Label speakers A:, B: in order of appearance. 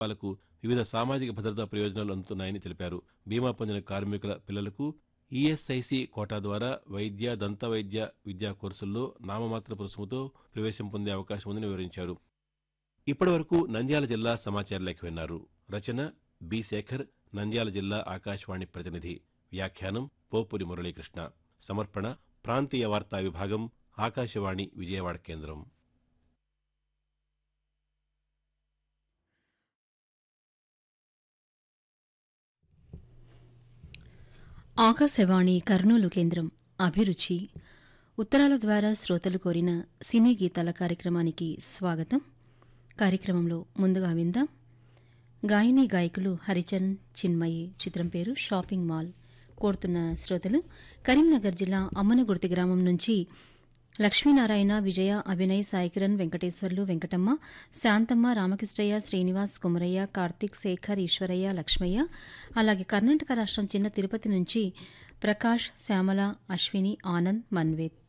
A: వాళ్ళకు వివిధ సామాజిక భద్రతా ప్రయోజనాలు అందుతున్నాయని తెలిపారు. బీమా పొందిన కార్మికుల పిల్లలకు ఈఎస్ఐసి కోటా ద్వారా వైద్య, దంత వైద్య విద్యా కోర్సుల్లో నామమాత్రపు రుసుముతో ప్రవేశం పొందే అవకాశం ఉందని వివరించారు. ఇప్పటివరకు నంద్యాల జిల్లా సమాచార లేఖ విన్నారు. రచన బి శేఖర్, నంద్యాల జిల్లా ఆకాశవాణి ప్రతినిధి. వ్యాఖ్యానం పోపురి మురళీకృష్ణ. సమర్పణ ప్రాంతీయ వార్తా విభాగం, ఆకాశవాణి విజయవాడ కేంద్రం.
B: ఆకాశవాణి కర్నూలు కేంద్రం. అభిరుచి ఉత్తరాల ద్వారా శ్రోతలు కోరిన సినీ గీతాల కార్యక్రమానికి స్వాగతం. కార్యక్రమంలో ముందుగా విందాం. గాయని గాయకులు హరిచరణ్, చిన్మయి. చిత్రం పేరు షాపింగ్ మాల్. కోరుతున్న శ్రోతలు కరీంనగర్ జిల్లా అమ్మనగుర్తి గ్రామం నుంచి లక్ష్మీనారాయణ, విజయ, అభినయ్, సాయికిరణ్, వెంకటేశ్వర్లు, వెంకటమ్మ, శాంతమ్మ, రామకృష్ణయ్య, శ్రీనివాస్, కుమరయ్య, కార్తిక్, శేఖర్, ఈశ్వరయ్య, లక్ష్మయ్య. అలాగే కర్ణాటక రాష్ట్రం చిన్న తిరుపతి నుంచి ప్రకాష్, శ్యామల, అశ్విని, ఆనంద్, మన్వేత్.